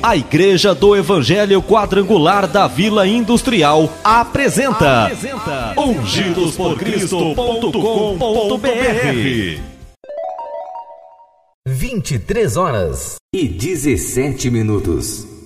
A Igreja do Evangelho Quadrangular da Vila Industrial apresenta ungidosporcristo.com.br. 23 horas e 17 minutos.